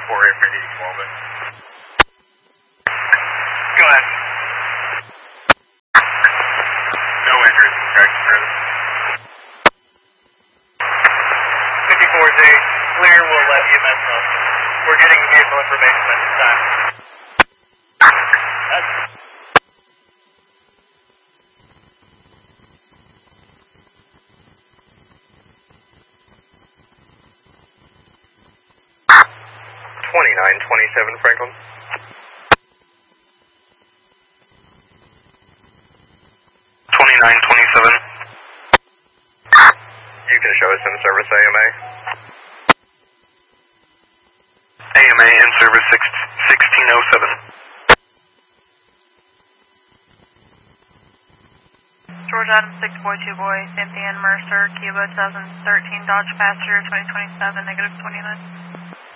if we need a moment. Go ahead. No interest in tracking further. 54 day, clear, we'll let EMS know. We're getting vehicle information at this time. That's 2927 Franklin. You can show us in service AMA. AMA in service 1607. George Adams 6 boy 2 boy, Cynthia and Mercer, Cuba 2013 Dodge Passenger 2027, -29.